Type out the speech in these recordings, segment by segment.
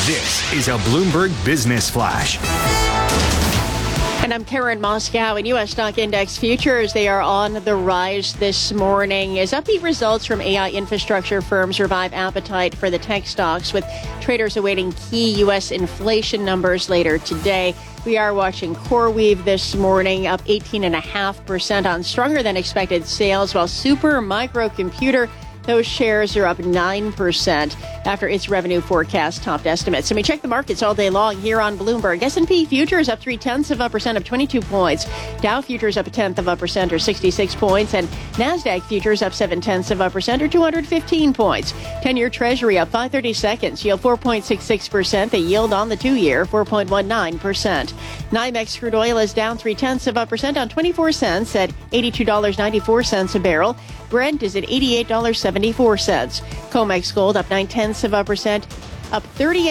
This is a Bloomberg Business Flash. And I'm Karen Moscow. In U.S. stock index futures, they are on the rise this morning as upbeat results from AI infrastructure firms revive appetite for the tech stocks, with traders awaiting key U.S. inflation numbers later today. We are watching CoreWeave this morning, up 18.5% on stronger than expected sales, while Super Microcomputer, those shares are up 9% after its revenue forecast topped estimates. And we check the markets all day long here on Bloomberg. S&P futures up 0.3% of 22 points. Dow futures up 0.1% or 66 points. And NASDAQ futures up 0.7% or 215 points. 10-year Treasury up 5/30 seconds. Yield 4.66%. The yield on the 2-year, 4.19%. NYMEX crude oil is down 0.3% on 24 cents at $82.94 a barrel. Brent is at $88.74. COMEX gold up 0.9%, up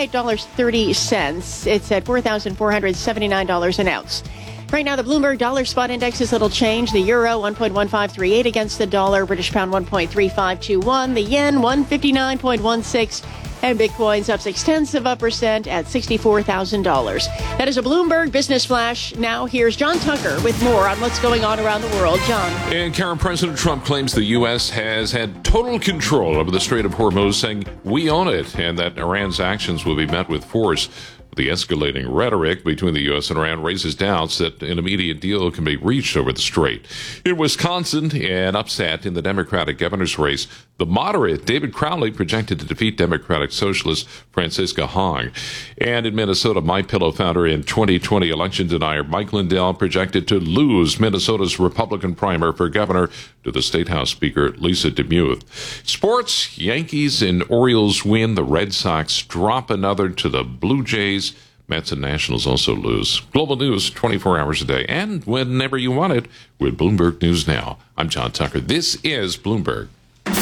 $38.30. It's at $4,479 an ounce. Right now, the Bloomberg Dollar Spot Index is little change. The euro, 1.1538 against the dollar. British pound, 1.3521. The yen, 159.16. And Bitcoin's up 0.6% at $64,000. That is a Bloomberg Business Flash. Now here's John Tucker with more on what's going on around the world. John. And Karen, President Trump claims the U.S. has had total control over the Strait of Hormuz, saying we own it, and that Iran's actions will be met with force. The escalating rhetoric between the U.S. and Iran raises doubts that an immediate deal can be reached over the strait. In Wisconsin, an upset in the Democratic governor's race, the moderate David Crowley projected to defeat Democratic Socialist Francisca Hong. And in Minnesota, MyPillow founder and 2020 election denier Mike Lindell projected to lose Minnesota's Republican primary for governor to the State House Speaker Lisa DeMuth. Sports, Yankees and Orioles win. The Red Sox drop another to the Blue Jays. Mets and Nationals also lose. Global news 24 hours a day and whenever you want it with Bloomberg News Now. I'm John Tucker. This is Bloomberg.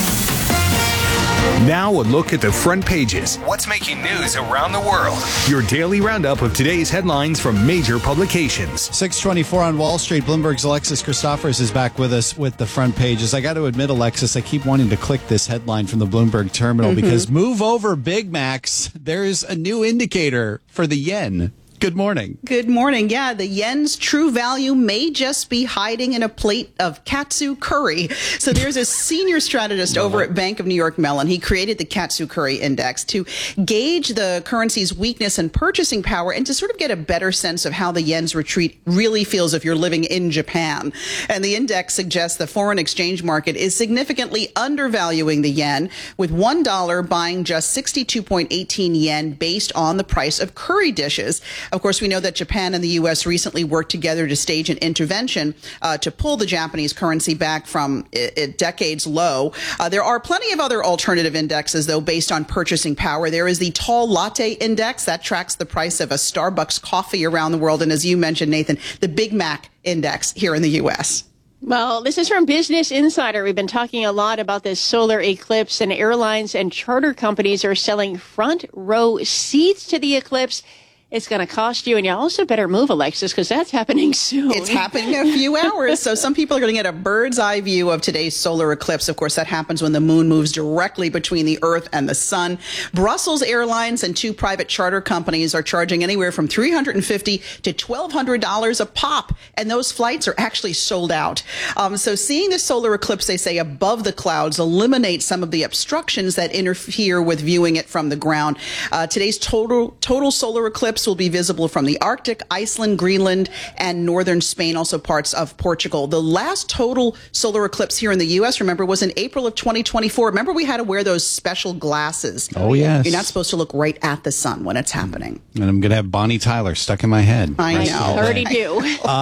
Now a look at the front pages. What's making news around the world? Your daily roundup of today's headlines from major publications. 6:24 on Wall Street. Bloomberg's Alexis Christophers is back with us with the front pages. I got to admit, Alexis, I keep wanting to click this headline from the Bloomberg terminal because move over Big Macs. There's a new indicator for the yen. Good morning. Good morning. Yeah, the yen's true value may just be hiding in a plate of katsu curry. So there's a senior strategist over at Bank of New York Mellon. He created the Katsu Curry Index to gauge the currency's weakness and purchasing power and to sort of get a better sense of how the yen's retreat really feels if you're living in Japan. And the index suggests the foreign exchange market is significantly undervaluing the yen, with $1 buying just 62.18 yen based on the price of curry dishes. Of course, we know that Japan and the U.S. recently worked together to stage an intervention to pull the Japanese currency back from a decades low. There are plenty of other alternative indexes, though, based on purchasing power. There is the Tall Latte Index that tracks the price of a Starbucks coffee around the world. And as you mentioned, Nathan, the Big Mac Index here in the U.S. Well, this is from Business Insider. We've been talking a lot about this solar eclipse, and airlines and charter companies are selling front row seats to the eclipse. It's going to cost you, and you also better move, Alexis, because that's happening soon. It's happening in a few hours. So some people are going to get a bird's eye view of today's solar eclipse. Of course, that happens when the moon moves directly between the Earth and the sun. Brussels Airlines and 2 private charter companies are charging anywhere from $350 to $1,200 a pop, and those flights are actually sold out. So seeing the solar eclipse, they say, above the clouds eliminates some of the obstructions that interfere with viewing it from the ground. Today's total solar eclipse will be visible from the Arctic, Iceland, Greenland, and northern Spain, also parts of Portugal. The last total solar eclipse here in the U.S., remember, was in April of 2024. Remember, we had to wear those special glasses. Oh, yes. You're not supposed to look right at the sun when it's happening. And I'm going to have Bonnie Tyler stuck in my head. I know. I already do.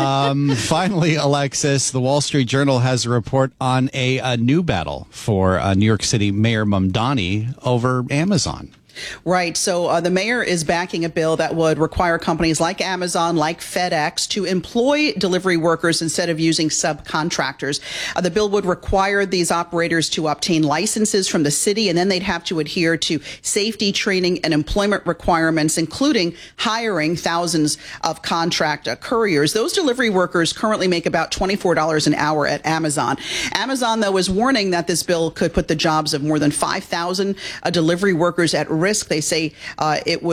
Finally, Alexis, the Wall Street Journal has a report on a new battle for New York City Mayor Mamdani over Amazon. Right. So the mayor is backing a bill that would require companies like Amazon, like FedEx, to employ delivery workers instead of using subcontractors. The bill would require these operators to obtain licenses from the city, and then they'd have to adhere to safety training and employment requirements, including hiring thousands of contract couriers. Those delivery workers currently make about $24 an hour at Amazon. Amazon, though, is warning that this bill could put the jobs of more than 5,000 delivery workers at risk. They say it would